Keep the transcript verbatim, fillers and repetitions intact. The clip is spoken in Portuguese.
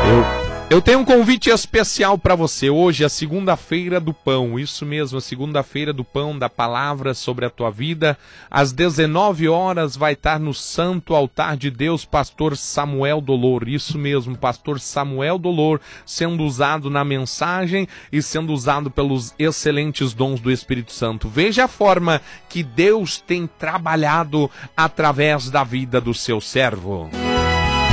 Eu, eu tenho um convite especial para você. Hoje é a segunda-feira do pão. Isso mesmo, a segunda-feira do pão, da palavra sobre a tua vida. Às dezenove horas vai estar no Santo Altar de Deus, pastor Samuel Dolor. Isso mesmo, pastor Samuel Dolor, sendo usado na mensagem e sendo usado pelos excelentes dons do Espírito Santo. Veja a forma que Deus tem trabalhado através da vida do seu servo.